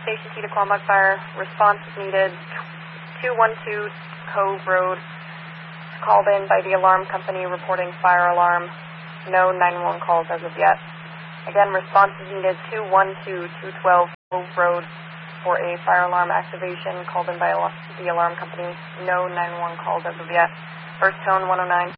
Station T to Quambach Fire. Response is needed. 212 Cove Road. Called in by the alarm company reporting fire alarm. No 911 calls as of yet. Again, response is needed. 212-212 Cove Road for a fire alarm activation. Called in by the alarm company. No 911 calls as of yet. First tone 109.